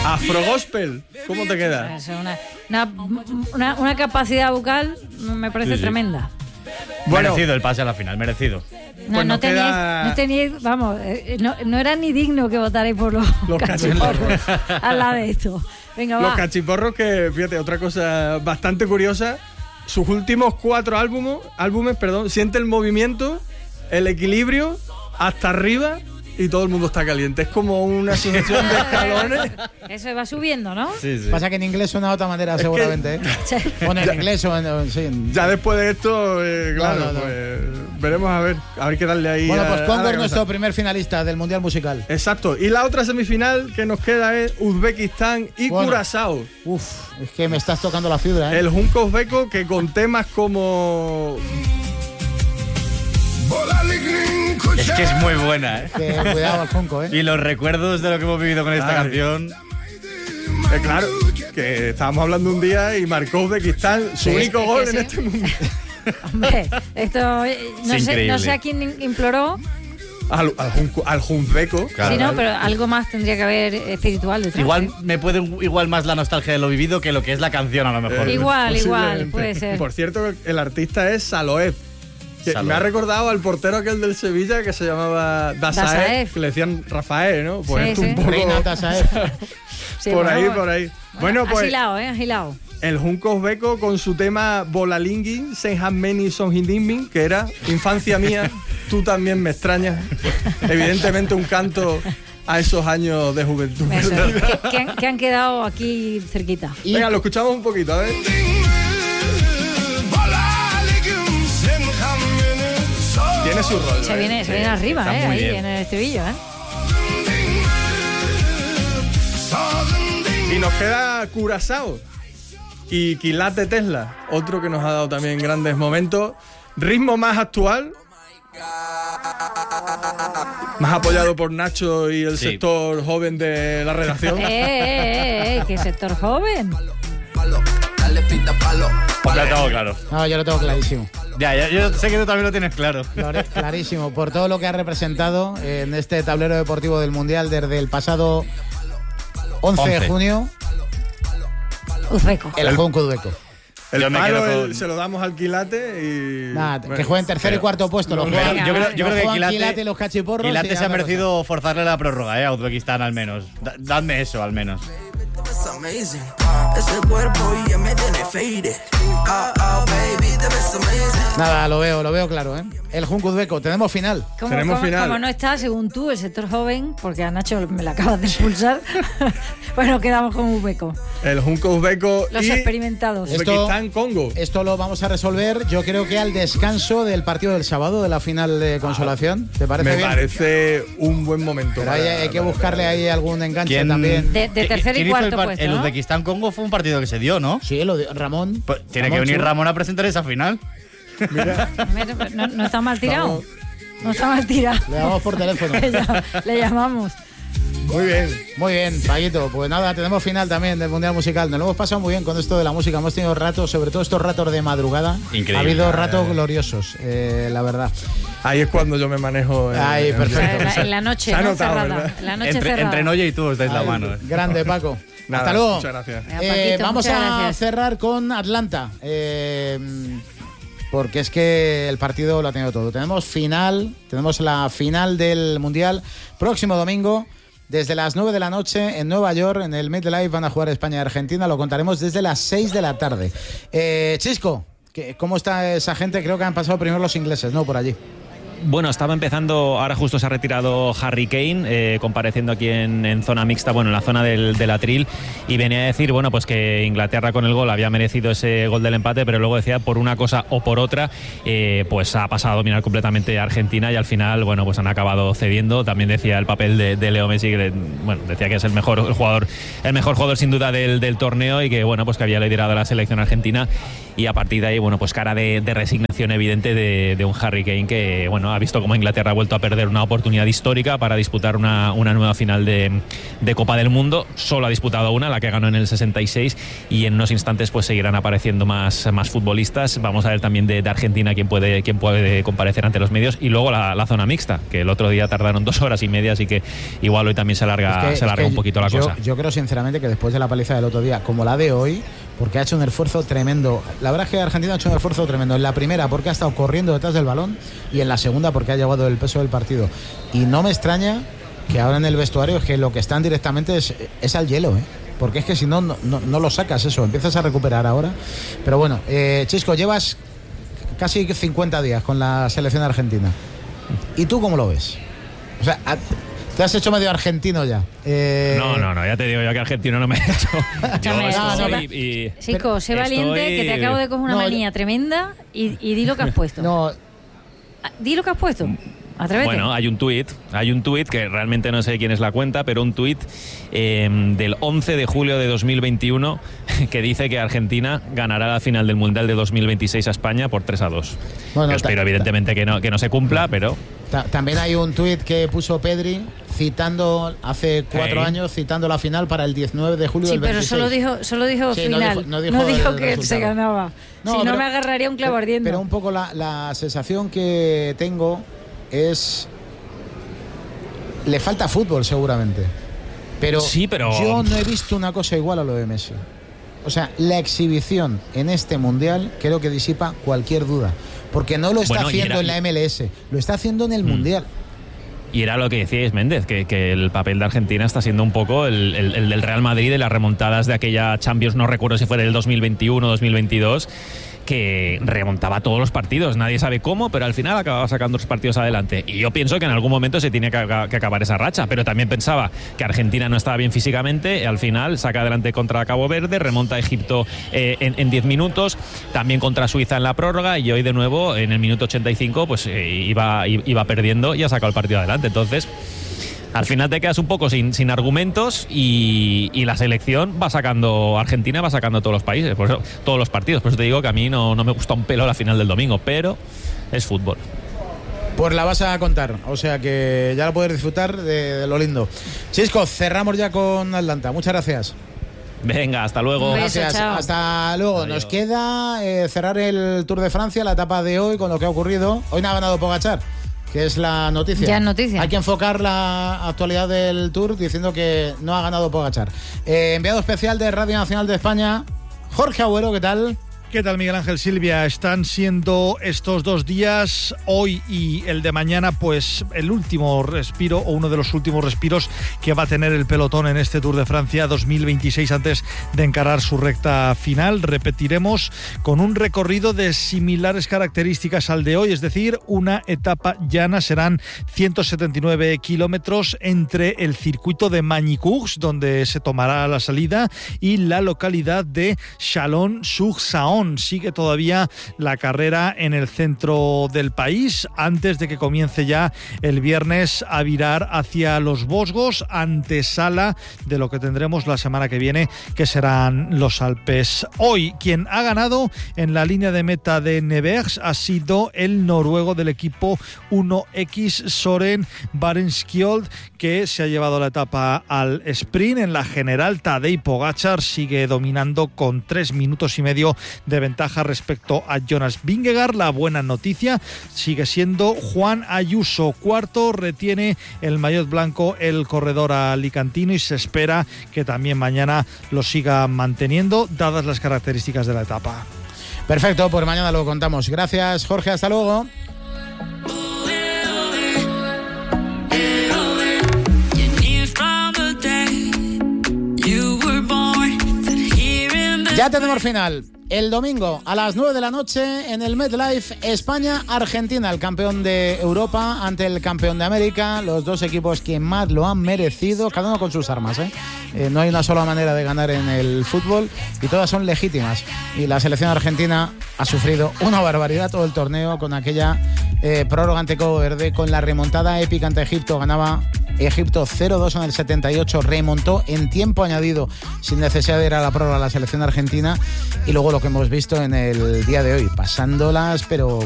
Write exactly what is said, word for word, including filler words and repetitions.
Afro Gospel, ¿cómo te queda? Es una, una, una, una capacidad vocal me parece sí, sí. tremenda. Bueno, merecido el pase a la final, merecido. No, pues no, teníais, queda... no teníais, vamos, no, no era ni digno que votarais por los, los cachiporros al lado de esto. Venga, los va. cachiporros que, fíjate, otra cosa bastante curiosa, sus últimos cuatro álbumes, álbumes, perdón, siente el movimiento, el equilibrio hasta arriba y todo el mundo está caliente. Es como una sucesión de escalones. Eso va subiendo, ¿no? Sí, sí. Pasa que en inglés suena de otra manera, es seguramente. Que, ¿eh? Bueno, en inglés o en, sí, en... Ya después de esto, eh, claro, no, no, no. Pues, veremos a ver, a ver qué darle ahí. Bueno, pues Congo a es nuestro primer finalista del Mundial Musical. Exacto. Y la otra semifinal que nos queda es Uzbekistán y bueno, Curazao. Uf, es que me estás tocando la fibra, ¿eh? El junco uzbeco que con temas como... Es que es muy buena, ¿eh? Que, cuidado al junco, ¿eh? Y los recuerdos de lo que hemos vivido con esta Ay. canción. Eh, claro, que estábamos hablando un día y marcó Uzbekistán su sí, único gol en sí. este mundial. Hombre, esto no sé, no sé a quién imploró. Al, al, al Junbeco. Claro. Sí, no, pero algo más tendría que haber espiritual detrás. Igual ¿eh? me puede igual más la nostalgia de lo vivido que lo que es la canción a lo mejor. Eh, igual, igual, puede ser. Por cierto, el artista es Saloev. Me ha recordado al portero aquel del Sevilla que se llamaba Dasaev, que le decían Rafael, ¿no? Pues sí, esto sí. un poco... Reina Dasaev. sí, por ahí, por ahí. Bueno, pues... Agilado, ¿eh? Agilado. El junco uzbeco con su tema Bolalingin, Senhameni Sonhindinmin, que era Infancia mía, tú también me extrañas. Evidentemente un canto a esos años de juventud. Eso, que, que, han, que han quedado aquí cerquita. Y... Venga, lo escuchamos un poquito, a ver. Tiene su rol. Se viene, se viene arriba, eh, ahí bien. En el estribillo, ¿eh? Y nos queda Curazao y Quilate Tesla, otro que nos ha dado también grandes momentos. Ritmo más actual, más apoyado por Nacho y el sí. sector joven de la redacción. ¡Eh, eh, eh! ¿Qué sector joven? Ya lo tengo claro. No, yo lo tengo clarísimo. Ya, ya, yo sé que tú también lo tienes claro. Clarísimo, por todo lo que ha representado en este tablero deportivo del Mundial desde el pasado once de junio. Uzbeco. El junco uzbeco. El yo palo con... el, se lo damos al Quilate y... Nah, bueno, que jueguen tercer pero, y cuarto puesto. Lo juegan, yo creo, yo lo creo que Quilate, Quilate los cachiporros. Quilate se ha merecido forzarle la prórroga, ¿eh? A Uzbekistán al menos. Da, dadme eso al menos. Nada, lo veo, lo veo claro, ¿eh? El junco uzbeco, tenemos final. ¿Cómo, tenemos cómo, final. Como no está, según tú, el sector joven, porque a Nacho me la acabas de expulsar, bueno, quedamos con uzbeco. El junco uzbeco Los y experimentados. Uzbekistán, Congo. Esto lo vamos a resolver, yo creo que al descanso del partido del sábado, de la final de consolación. ¿Te parece Me bien? parece un buen momento. Pero para, hay, hay que buscarle ahí algún enganche ¿Quién, también. De, de tercer y cuarto el, puesto, el ¿no? Uzbekistán-Congo fue un partido que se dio, ¿no? Sí, lo de Ramón. Pues tiene Ramón que venir Chu. Ramón a presentar esa final. Mira. No, no está mal tirado. Vamos. No está mal tirado. Le damos por teléfono. le, llam, le llamamos. Muy bien, muy bien, Paquito. Pues nada, tenemos final también del Mundial Musical. Nos lo hemos pasado muy bien con esto de la música. Hemos tenido ratos, sobre todo estos ratos de madrugada. Increíble. Ha habido ratos gloriosos, eh, la verdad. Ahí es cuando yo me manejo. En, Ahí, perfecto. En la, en la noche, ¿no? notado, cerrada. En la noche entre, cerrada. entre Noya y tú os dais Ahí, la mano. Eh. Grande, Paco. Nada, hasta luego. Muchas gracias. Venga, Eh, Paquito, vamos muchas a gracias. cerrar con Atlanta. Eh, porque es que el partido lo ha tenido todo. Tenemos final, tenemos la final del Mundial próximo domingo. Desde las nueve de la noche en Nueva York, en el MetLife, van a jugar España y Argentina. Lo contaremos desde las seis de la tarde. Eh, Chisco, ¿cómo está esa gente? Creo que han pasado primero los ingleses, ¿no? Por allí. Bueno, estaba empezando, ahora justo se ha retirado Harry Kane, eh, compareciendo aquí en, en zona mixta, bueno, en la zona del, del atril, y venía a decir, bueno, pues que Inglaterra con el gol había merecido ese gol del empate, pero luego decía, por una cosa o por otra, eh, pues ha pasado a dominar completamente a Argentina y al final, bueno, pues han acabado cediendo. También decía el papel de, de Leo Messi, que, bueno, decía que es el mejor el jugador, el mejor jugador sin duda del, del torneo y que, bueno, pues que había liderado la selección argentina, y a partir de ahí, bueno, pues cara de, de resignación evidente de, de un Harry Kane que, bueno, bueno, ha visto cómo Inglaterra ha vuelto a perder una oportunidad histórica para disputar una, una nueva final de, de Copa del Mundo. Solo ha disputado una, la que ganó en el sesenta y seis, y en unos instantes pues seguirán apareciendo más, más futbolistas. Vamos a ver también de, de Argentina quién puede, quién puede comparecer ante los medios, y luego la, la zona mixta, que el otro día tardaron dos horas y media, así que igual hoy también se alarga, es que, se alarga es que un poquito la yo, cosa. Yo creo sinceramente que después de la paliza del otro día, como la de hoy, porque ha hecho un esfuerzo tremendo. La verdad es que Argentina ha hecho un esfuerzo tremendo. En la primera porque ha estado corriendo detrás del balón, y en la segunda porque ha llevado el peso del partido. Y no me extraña que ahora en el vestuario es que lo que están directamente es, es al hielo, ¿eh? Porque es que si no, no, no lo sacas eso, empiezas a recuperar ahora. Pero bueno, eh, Chisco, llevas casi cincuenta días con la selección argentina. ¿Y tú cómo lo ves? O sea, te has hecho medio argentino ya. Eh... No, no, no, ya te digo yo que argentino no me he hecho. Yo No, estoy no, y- Chico, sé estoy- valiente, que te acabo de coger una No, manía tremenda y, y di lo que has puesto. No, Ah, Di lo que has puesto. Atrévete. Bueno, hay un tuit, hay un tuit que realmente no sé quién es la cuenta, pero un tuit eh, del once de julio de dos mil veintiuno que dice que Argentina ganará la final del Mundial de dos mil veintiséis a España por tres a dos. Bueno, Yo espero ta- evidentemente que no, que no se cumpla, pero... ta- también hay un tuit que puso Pedri citando hace cuatro Hey. años, citando la final para el diecinueve de julio Sí, del pero veintiséis. solo dijo, solo dijo Sí, no final. dijo- no dijo el que se resultado. ganaba. No, si no, pero- me agarraría un clavo Pero, ardiendo. pero un poco la, la sensación que tengo es... Le falta fútbol seguramente. Pero, Sí, pero- yo no he visto una cosa igual a lo de Messi. O sea, la exhibición en este Mundial creo que disipa cualquier duda. Porque no lo está Bueno, y haciendo era- en la M L S, lo está haciendo en el Mm. Mundial. Y era lo que decíais, Méndez, que, que el papel de Argentina está siendo un poco el, el- el del Real Madrid, de las remontadas de aquella Champions, no recuerdo si fue del dos mil veintiuno o dos mil veintidós, que remontaba todos los partidos. Nadie sabe cómo, pero al final acababa sacando los partidos adelante. Y yo pienso que en algún momento se tiene que, que acabar esa racha, pero también pensaba que Argentina no estaba bien físicamente, y al final saca adelante contra Cabo Verde, remonta a Egipto eh, en diez minutos, también contra Suiza en la prórroga, y hoy de nuevo en el minuto ochenta y cinco pues eh, iba, iba perdiendo y ha sacado el partido adelante. Entonces, al final te quedas un poco sin, sin argumentos, y, y la selección va sacando, Argentina va sacando todos los países, por eso, todos los partidos. Por eso te digo que a mí no, no me gusta un pelo la final del domingo, pero es fútbol. Pues la vas a contar, o sea que ya la puedes disfrutar de, de lo lindo. Chisco, cerramos ya con Atlanta. Muchas gracias. Venga, hasta luego. Un beso, Gracias, chao. hasta luego. Adiós. Nos queda eh, cerrar el Tour de Francia, la etapa de hoy, con lo que ha ocurrido. Hoy no ha ganado Pogačar, que es la noticia. Ya es noticia. Hay que enfocar la actualidad del Tour diciendo que no ha ganado Pogačar. Eh, enviado especial de Radio Nacional de España, Jorge Agüero, ¿qué tal? ¿Qué tal, Miguel Ángel, Silvia? Están siendo estos dos días, hoy y el de mañana, pues el último respiro, o uno de los últimos respiros que va a tener el pelotón en este Tour de Francia dos mil veintiséis antes de encarar su recta final. Repetiremos con un recorrido de similares características al de hoy, es decir, una etapa llana. Serán ciento setenta y nueve kilómetros entre el circuito de Magny-Cours, donde se tomará la salida, y la localidad de Chalon-sur-Saône. Sigue todavía la carrera en el centro del país, antes de que comience ya el viernes a virar hacia los Vosgos, antesala de lo que tendremos la semana que viene, que serán los Alpes. Hoy, quien ha ganado en la línea de meta de Nevers ha sido el noruego del equipo uno equis, Soren Barenskjold, que se ha llevado la etapa al sprint. En la general, Tadej Pogačar sigue dominando con tres minutos y medio de ventaja respecto a Jonas Vingegaard. La buena noticia sigue siendo Juan Ayuso. Cuarto, retiene el maillot blanco el corredor alicantino, y se espera que también mañana lo siga manteniendo, dadas las características de la etapa. Perfecto, pues mañana lo contamos. Gracias, Jorge, hasta luego. Ya tenemos final. El domingo a las nueve de la noche en el MetLife, España-Argentina, el campeón de Europa ante el campeón de América. Los dos equipos que más lo han merecido, cada uno con sus armas, ¿eh? Eh, no hay una sola manera de ganar en el fútbol y todas son legítimas. Y la selección argentina ha sufrido una barbaridad todo el torneo con aquella eh, prórroga ante Cabo Verde, con la remontada épica ante Egipto. Ganaba Egipto cero dos en el setenta y ocho, remontó en tiempo añadido sin necesidad de ir a la prórroga a la selección argentina, y luego lo que hemos visto en el día de hoy, pasándolas pero